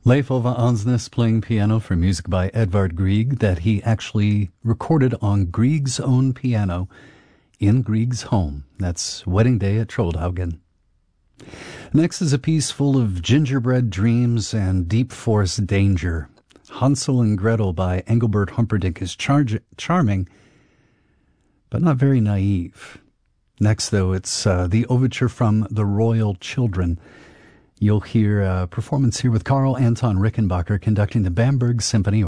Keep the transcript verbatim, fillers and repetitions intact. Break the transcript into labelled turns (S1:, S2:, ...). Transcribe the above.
S1: Leif Ove Ansnes playing piano for music by Edvard Grieg that he actually recorded on Grieg's own piano in Grieg's home. That's Wedding Day at Troldhaugen. Next is a piece full of gingerbread dreams and deep forest danger. Hansel and Gretel by Engelbert Humperdinck is char- charming, but not very naive. Next, though, it's uh, the overture from The Royal Children. You'll hear a performance here with Carl Anton Rickenbacker conducting the Bamberg Symphony